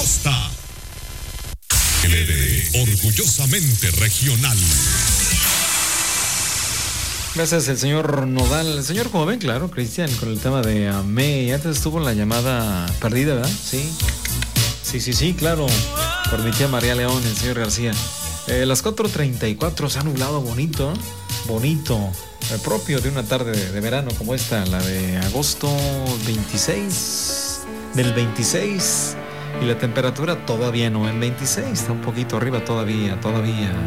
costa. LD, orgullosamente regional. Gracias, el señor Nodal. El señor, como ven, claro, Cristian, con el tema de Amé. Antes estuvo la llamada perdida, ¿verdad? Sí, claro. Por mi tía María León, el señor García. Las 4:34, se ha nublado bonito, ¿eh? Bonito. Propio de una tarde de verano como esta, la de agosto 26, del 26. Y la temperatura todavía no en 26, está un poquito arriba todavía.